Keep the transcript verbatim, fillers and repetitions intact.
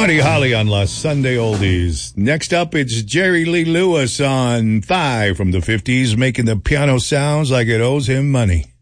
Buddy Holly on La Sunday Oldies. Next up, it's Jerry Lee Lewis on Thigh from the fifties, making the piano sounds like it owes him money.